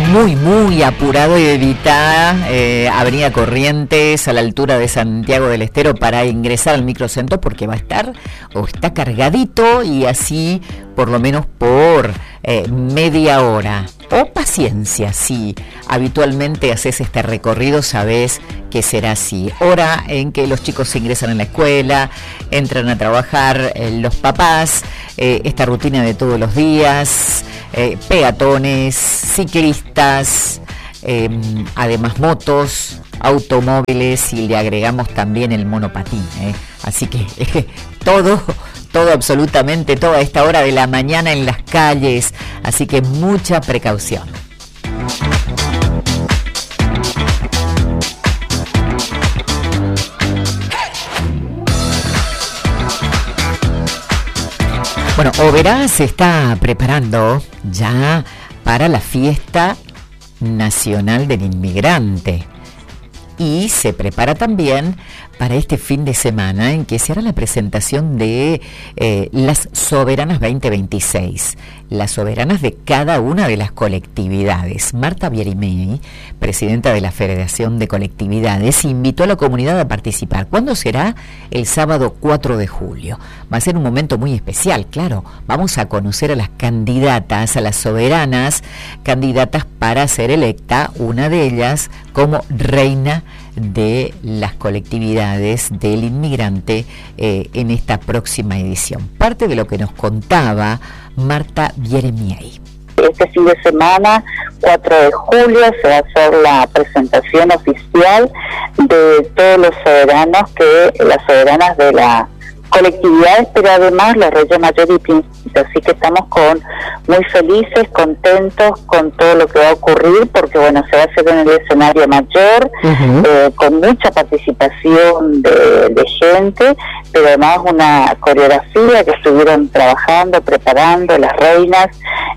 muy apurado y evita Avenida Corrientes a la altura de Santiago del Estero para ingresar al microcentro, porque va a estar o está cargadito, y así por lo menos por media hora. O paciencia, si habitualmente haces este recorrido, sabes que será así. Hora en que los chicos se ingresan en la escuela, entran a trabajar los papás, esta rutina de todos los días, peatones, ciclistas, además motos, automóviles, y le agregamos también el monopatín, así que todo absolutamente toda esta hora de la mañana en las calles, así que mucha precaución. Bueno, Oberá se está preparando ya para la fiesta nacional del inmigrante, y se prepara también para este fin de semana en que se hará la presentación de las Soberanas 2026, las soberanas de cada una de las colectividades. Marta Bierimei, presidenta de la Federación de Colectividades, invitó a la comunidad a participar. ¿Cuándo será? El sábado 4 de julio. Va a ser un momento muy especial, claro. Vamos a conocer a las candidatas, a las soberanas, candidatas para ser electa, una de ellas como reina de las colectividades del inmigrante en esta próxima edición. Parte de lo que nos contaba Marta Bierimei. Este fin de semana, 4 de julio, se va a hacer la presentación oficial de todos los soberanos, las soberanas de la colectividades, pero además los Reyes Mayores y Príncipes. Así que estamos muy felices, contentos con todo lo que va a ocurrir, porque bueno, se va a hacer en el escenario mayor, con mucha participación de gente, pero además una coreografía que estuvieron trabajando, preparando las reinas,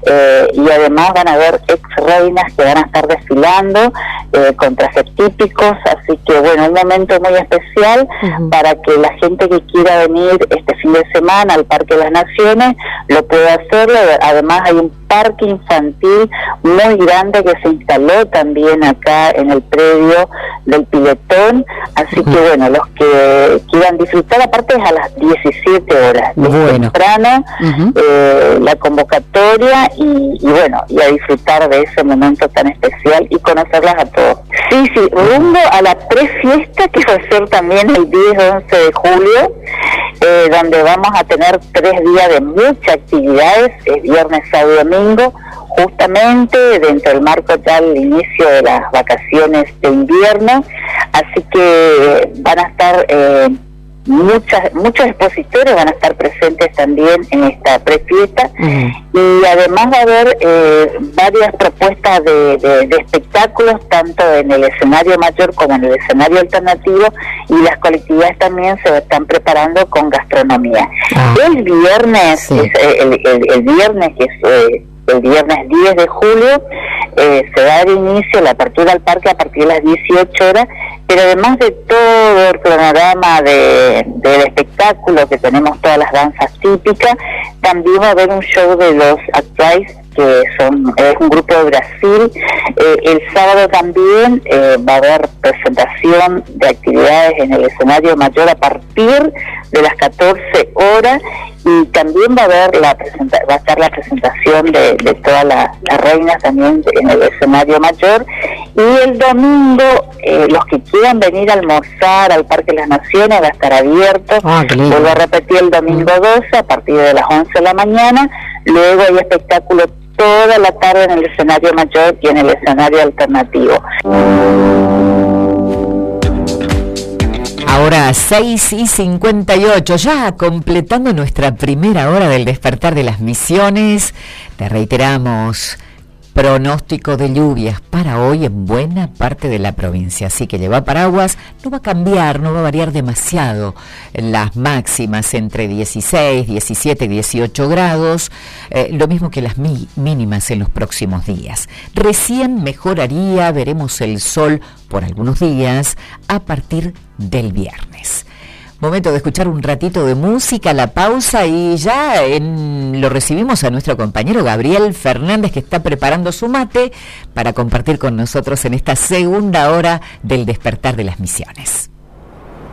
y además van a haber ex reinas que van a estar desfilando con trajes típicos, así que bueno, un momento muy especial para que la gente que quiera venir este fin de semana al Parque de las Naciones lo puede hacerlo. Además hay un parque infantil muy grande que se instaló también acá en el predio del Piletón, así que bueno, los que quieran disfrutar, aparte es a las 17 horas, temprano, la convocatoria, y bueno, y a disfrutar de ese momento tan especial y conocerlas a todos. Sí, rumbo a la prefiesta, que va a ser también el 10-11 de julio, donde vamos a tener 3 días de muchas actividades, viernes, sábado y domingo, justamente dentro del marco ya del inicio de las vacaciones de invierno, así que van a estar muchos expositores van a estar presentes también en esta prefiesta, y además va a haber varias propuestas de espectáculos, tanto en el escenario mayor como en el escenario alternativo, y las colectividades también se están preparando con gastronomía. El viernes, el viernes, que es el viernes 10 de julio, se va a dar inicio a la apertura del parque a partir de las 18 horas, pero además de todo el cronograma del espectáculo, que tenemos todas las danzas típicas, también va a haber un show de los Actuais, que es un grupo de Brasil. El sábado también va a haber presentación de actividades en el escenario mayor a partir de las 14 horas, y también va a estar la presentación de todas las reinas también en el escenario mayor. Y el domingo, los que quieran venir a almorzar al Parque de las Naciones va a estar abierto. Vuelvo a repetir, el domingo 12 a partir de las 11 de la mañana. Luego hay espectáculo toda la tarde en el escenario mayor y en el escenario alternativo. Ahora 6:58, ya completando nuestra primera hora del despertar de las Misiones. Te reiteramos, pronóstico de lluvias para hoy en buena parte de la provincia, así que lleva paraguas. No va a cambiar, no va a variar demasiado las máximas, entre 16, 17 y 18 grados, lo mismo que las mínimas en los próximos días. Recién mejoraría, veremos el sol por algunos días a partir del viernes. Momento de escuchar un ratito de música, la pausa, y ya lo recibimos a nuestro compañero Gabriel Fernández, que está preparando su mate para compartir con nosotros en esta segunda hora del Despertar de las Misiones.